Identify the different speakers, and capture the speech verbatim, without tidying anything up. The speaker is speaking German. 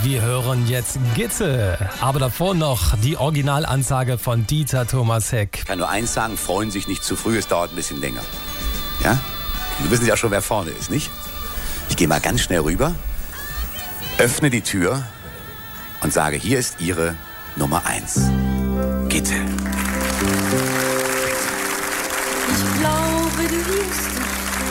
Speaker 1: wir hören jetzt Gitte. Aber davor noch die Originalansage von Dieter Thomas Heck.
Speaker 2: Ich kann nur eins sagen, freuen sich nicht zu früh, es dauert ein bisschen länger. Ja? Sie wissen ja schon, wer vorne ist, nicht? Ich gehe mal ganz schnell rüber, öffne die Tür und sage, hier ist Ihre Nummer eins. Gitte.
Speaker 3: Ich glaube, du wirst